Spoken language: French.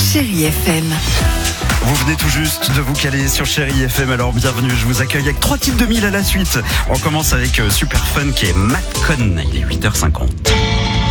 Chérie FM. Vous venez tout juste de vous caler sur Chérie FM, alors bienvenue, je vous accueille avec 3 titres de 1000 à la suite. On commence avec Super Fun qui est Matt Conn, il est 8h50.